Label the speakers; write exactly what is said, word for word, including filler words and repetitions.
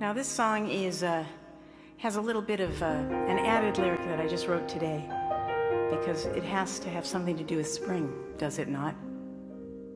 Speaker 1: Now this song is uh, has a little bit of uh, an added lyric that I just wrote today, because it has to have something to do with spring, does it not?